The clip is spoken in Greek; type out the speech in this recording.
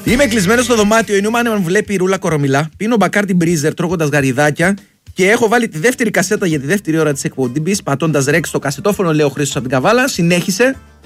Είμαι κλεισμένο στο δωμάτιο. Η Νούμαν μου βλέπει η Ρούλα Κορομιλά. Πίνω μπακάρτι μπρίζερ τρώγοντας γαριδάκια. Και έχω βάλει τη δεύτερη κασέτα για τη δεύτερη ώρα της εκπομπής. Πατώντας ρέξ στο κασετόφωνο, λέει ο Χρήστος από την Καβάλα. Συνέχισε.